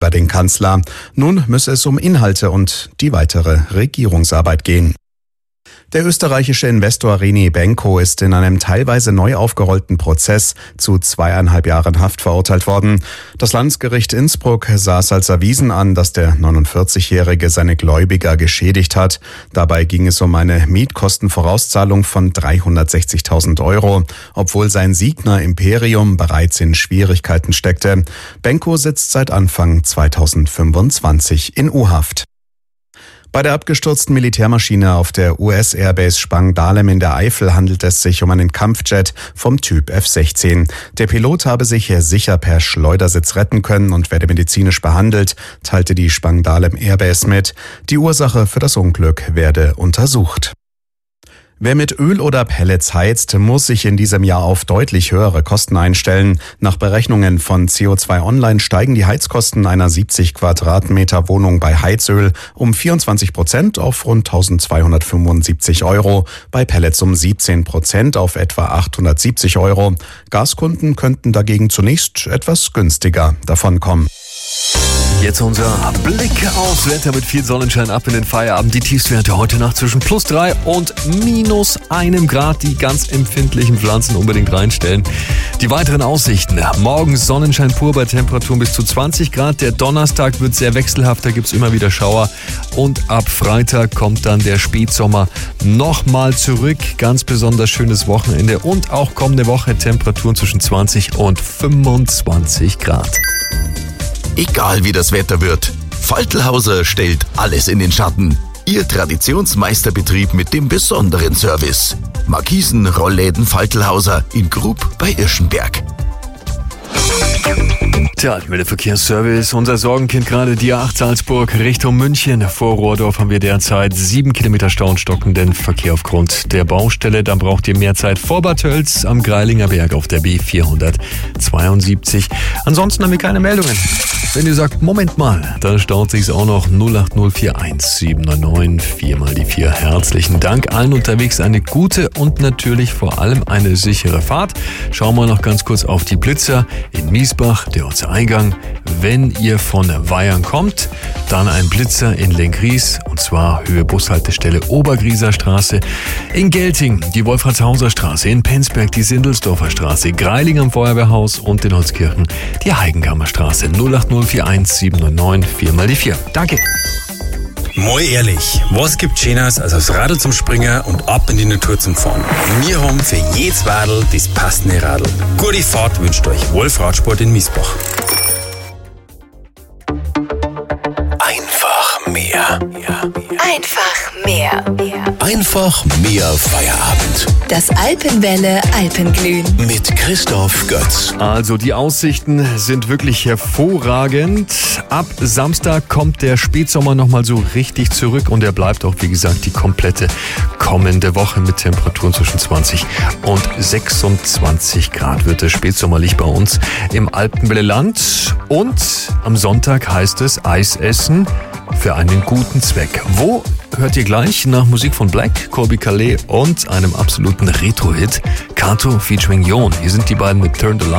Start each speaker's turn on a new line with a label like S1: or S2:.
S1: über den Kanzler. Nun müsse es um Inhalte und die weitere Regierungsarbeit gehen. Der österreichische Investor René Benko ist in einem teilweise neu aufgerollten Prozess zu 2,5 Jahren Haft verurteilt worden. Das Landesgericht Innsbruck sah es als erwiesen an, dass der 49-Jährige seine Gläubiger geschädigt hat. Dabei ging es um eine Mietkostenvorauszahlung von 360.000 Euro, obwohl sein Signa Imperium bereits in Schwierigkeiten steckte. Benko sitzt seit Anfang 2025 in U-Haft. Bei der abgestürzten Militärmaschine auf der US-Airbase Spang-Dahlem in der Eifel handelt es sich um einen Kampfjet vom Typ F-16. Der Pilot habe sich sicher per Schleudersitz retten können und werde medizinisch behandelt, teilte die Spang-Dahlem Airbase mit. Die Ursache für das Unglück werde untersucht. Wer mit Öl oder Pellets heizt, muss sich in diesem Jahr auf deutlich höhere Kosten einstellen. Nach Berechnungen von CO2 Online steigen die Heizkosten einer 70 Quadratmeter Wohnung bei Heizöl um 24% auf rund 1.275 Euro, bei Pellets um 17% auf etwa 870 Euro. Gaskunden könnten dagegen zunächst etwas günstiger davonkommen.
S2: Jetzt unser Blick aufs Wetter mit viel Sonnenschein ab in den Feierabend. Die Tiefstwerte heute Nacht zwischen +3 und -1 Grad. Die ganz empfindlichen Pflanzen unbedingt reinstellen. Die weiteren Aussichten. Morgen Sonnenschein pur bei Temperaturen bis zu 20 Grad. Der Donnerstag wird sehr wechselhaft, da gibt's immer wieder Schauer. Und ab Freitag kommt dann der Spätsommer nochmal zurück. Ganz besonders schönes Wochenende und auch kommende Woche Temperaturen zwischen 20 und 25 Grad.
S3: Egal wie das Wetter wird, Faltlhauser stellt alles in den Schatten. Ihr Traditionsmeisterbetrieb mit dem besonderen Service. Markisen, Rollläden Faltlhauser in Grub bei Irschenberg.
S2: Der Altwelle Verkehrsservice, unser Sorgenkind gerade, die A8 Salzburg Richtung München. Vor Rohrdorf haben wir derzeit 7 Kilometer Stau und stockenden Verkehr aufgrund der Baustelle. Dann braucht ihr mehr Zeit vor Bad Tölz am Greilinger Berg auf der B472. Ansonsten haben wir keine Meldungen. Wenn ihr sagt, Moment mal, dann staut sich's auch noch 08041 799 4 mal die 4. Herzlichen Dank allen unterwegs. Eine gute und natürlich vor allem eine sichere Fahrt. Schauen wir noch ganz kurz auf die Blitzer in Miesbach, der Ortseingang. Wenn ihr von Weihern kommt, dann ein Blitzer in Lenkries, und zwar Höhe Bushaltestelle Obergrieser Straße. In Gelting die Wolfratshauser Straße, in Penzberg die Sindelsdorfer Straße, Greiling am Feuerwehrhaus und in Holzkirchen die Heigenkammer Straße. 08041 799 4 mal die 4. Danke.
S4: Mal ehrlich, was gibt Schöneres als aufs Radl zum Springen und ab in die Natur zum Fahren? Wir haben für jedes Radl das passende Radl. Gute Fahrt wünscht euch Wolf Radsport in Miesbach.
S3: Einfach mehr.
S5: Einfach mehr.
S3: Einfach mehr Feierabend.
S5: Das Alpenwelle Alpenglühen.
S3: Mit Christoph Götz.
S2: Also die Aussichten sind wirklich hervorragend. Ab Samstag kommt der Spätsommer nochmal so richtig zurück und er bleibt auch, wie gesagt, die komplette kommende Woche mit Temperaturen zwischen 20 und 26 Grad wird es spätsommerlich bei uns im Alpenwelle Land. Und am Sonntag heißt es Eis essen für einen guten Zweck. Wo hört ihr gleich nach Musik von Black, Colby Calais und einem absoluten Retro-Hit, Kato featuring Jon. Hier sind die beiden mit Turn the Light.